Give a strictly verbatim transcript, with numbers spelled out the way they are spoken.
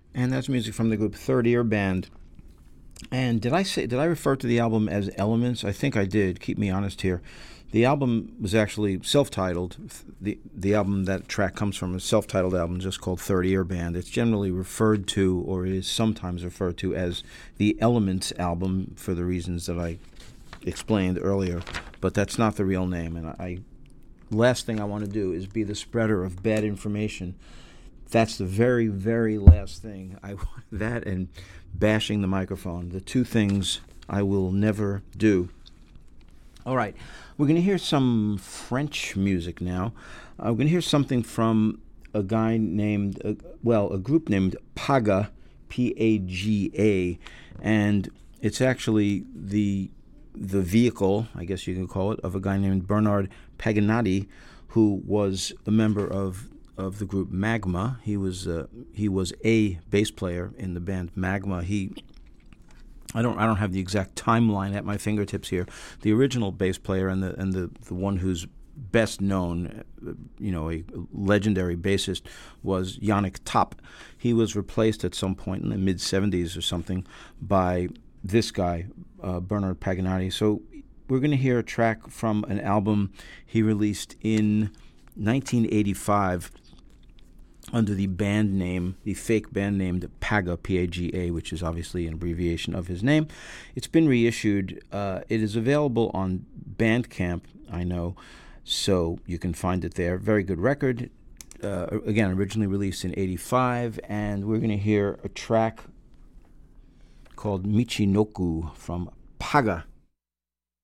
And that's music from the group Third Ear Band. And did I say did I refer to the album as Elements? I think I did. Keep me honest here. The album was actually self-titled. The the album that track comes from is a self-titled album just called Third Ear Band. It's generally referred to, or it is sometimes referred to, as the Elements album for the reasons that I explained earlier. But that's not the real name. And I last thing I want to do is be the spreader of bad information. That's the very, very last thing. I that and bashing the microphone. The two things I will never do. All right. We're going to hear some French music now. Uh, we're going to hear something from a guy named, uh, well, a group named Paga, P A G A. And it's actually the the vehicle, I guess you can call it, of a guy named Bernard Paganati, who was a member of of the group Magma. He was uh, he was a bass player in the band Magma. He I don't I don't have the exact timeline at my fingertips here. The original bass player and the and the, the one who's best known, you know, a legendary bassist, was Yannick Top. He was replaced at some point in the mid seventies or something by this guy, uh, Bernard Paganati. So we're going to hear a track from an album he released in nineteen eighty-five under the band name, the fake band name Paga, P A G A, which is obviously an abbreviation of his name. It's been reissued. Uh, it is available on Bandcamp, I know, so you can find it there. Very good record. Uh, again, originally released in eighty-five, and we're going to hear a track called Michinoku from Paga.